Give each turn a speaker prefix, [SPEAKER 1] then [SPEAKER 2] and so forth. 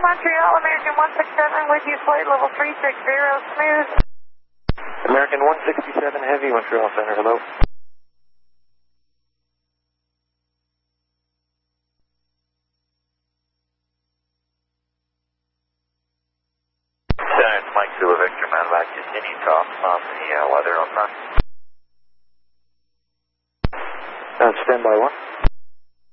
[SPEAKER 1] Montreal, American 167 with you, flight level 360, smooth.
[SPEAKER 2] American 167 Heavy, Montreal Center, hello.
[SPEAKER 3] Center, it's Mike Zulu Victor, man, back to Sydney, talk on the weather on front.
[SPEAKER 2] Stand by 1.